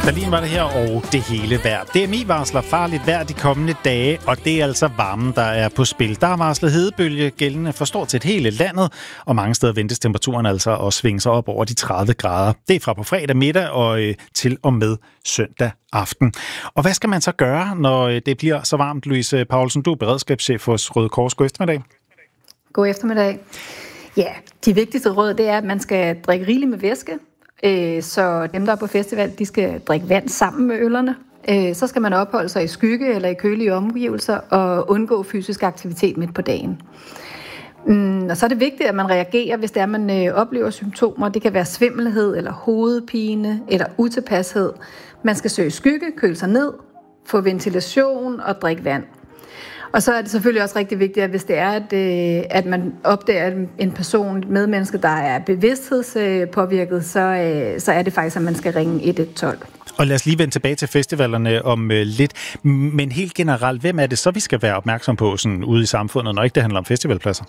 Berlin var det her, og det hele vejr. DMI varsler farligt vejr de kommende dage, og det er altså varmen, der er på spil. Der er varslet hedebølge gældende for stort set hele landet, og mange steder ventes temperaturen altså at svinge sig op over de 30 grader. Det er fra på fredag middag og til og med søndag aften. Og hvad skal man så gøre, når det bliver så varmt? Louise Paulsen, du er beredskabschef hos Røde Kors. God eftermiddag. God eftermiddag. Ja, de vigtigste råd, det er, at man skal drikke rigeligt med væske. Så dem, der er på festival, de skal drikke vand sammen med ølerne. Så skal man opholde sig i skygge eller i kølige omgivelser og undgå fysisk aktivitet midt på dagen. Og så er det vigtigt, at man reagerer, hvis det er, man oplever symptomer. Det kan være svimmelhed eller hovedpine eller utilpashed. Man skal søge skygge, køle sig ned, få ventilation og drikke vand. Og så er det selvfølgelig også rigtig vigtigt, at hvis det er, at man opdager en person, et medmenneske, der er bevidsthedspåvirket, så er det faktisk, at man skal ringe 112. Og lad os lige vende tilbage til festivalerne om lidt. Men helt generelt, hvem er det så, vi skal være opmærksom på sådan ude i samfundet, når ikke det handler om festivalpladser?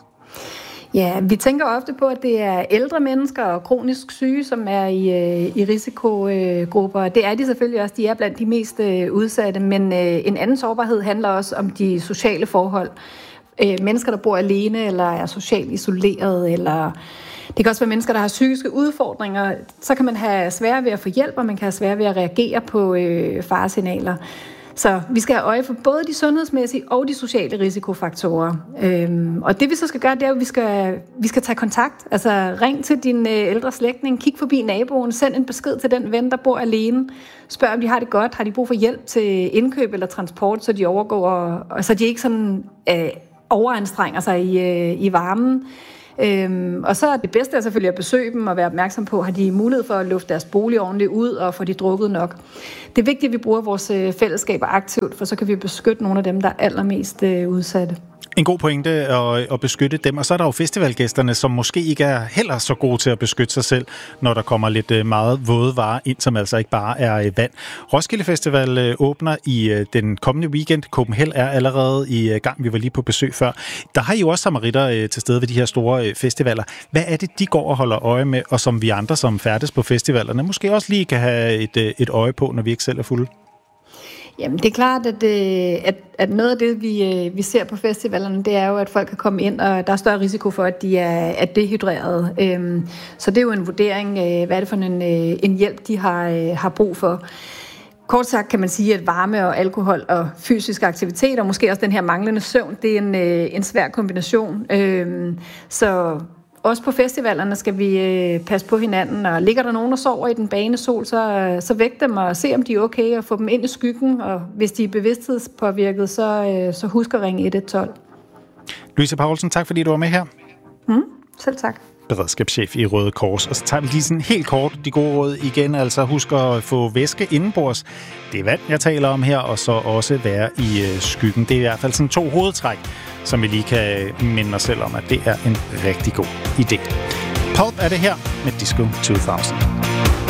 Ja, vi tænker ofte på, at det er ældre mennesker og kronisk syge, som er i risikogrupper. Det er de selvfølgelig også. De er blandt de mest udsatte, men en anden sårbarhed handler også om de sociale forhold. Mennesker, der bor alene eller er socialt isoleret, eller det kan også være mennesker, der har psykiske udfordringer. Så kan man have svært ved at få hjælp, og man kan have svært ved at reagere på faresignaler. Så vi skal have øje for både de sundhedsmæssige og de sociale risikofaktorer. Og det vi så skal gøre, det er, at vi skal tage kontakt. Altså ring til din ældre slægtning, kig forbi naboen, send en besked til den ven, der bor alene. Spørg, om de har det godt, har de brug for hjælp til indkøb eller transport, så de overgår, og så de ikke sådan overanstrenger sig i varmen. Og så er det bedste selvfølgelig at besøge dem og være opmærksom på, har de mulighed for at lufte deres bolig ordentligt ud og få de drukket nok. Det er vigtigt, at vi bruger vores fællesskaber aktivt, for så kan vi beskytte nogle af dem, der er allermest udsatte. En god pointe at beskytte dem, og så er der jo festivalgæsterne, som måske ikke er heller så gode til at beskytte sig selv, når der kommer lidt meget våde varer ind, som altså ikke bare er vand. Roskilde Festival åbner i den kommende weekend. Copenhagen er allerede i gang. Vi var lige på besøg før. Der har I jo også samaritter til stede ved de her store festivaler. Hvad er det, de går og holder øje med, og som vi andre, som færdes på festivalerne, måske også lige kan have et øje på, når vi ikke selv er fulde? Jamen, det er klart, at noget af det, vi ser på festivalerne, det er jo, at folk kan komme ind, og der er større risiko for, at de er dehydrerede. Så det er jo en vurdering, hvad er det for en hjælp, de har brug for. Kort sagt kan man sige, at varme og alkohol og fysisk aktivitet, og måske også den her manglende søvn, det er en svær kombination. Så også på festivalerne skal vi passe på hinanden, og ligger der nogen, der sover i den bagende sol, så væk dem og se, om de er okay, og få dem ind i skyggen, og hvis de er bevidsthedspåvirket, så husk at ringe 112. Louise Paulsen, tak fordi du var med her. Selv tak. Beredskabschef i Røde Kors. Og så tager vi lige sådan helt kort de gode råd igen. Altså husk at få væske indenbords. Det er vand, jeg taler om her, og så også være i skyggen. Det er i hvert fald sådan 2 hovedtræk, som vi lige kan minde os selv om, at det er en rigtig god idé. Pulp er det her med Disco 2000.